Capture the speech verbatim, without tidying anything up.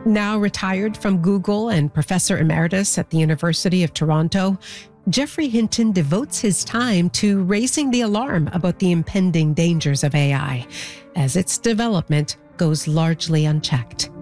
Now retired from Google and professor emeritus at the University of Toronto, Geoffrey Hinton devotes his time to raising the alarm about the impending dangers of A I, as its development goes largely unchecked.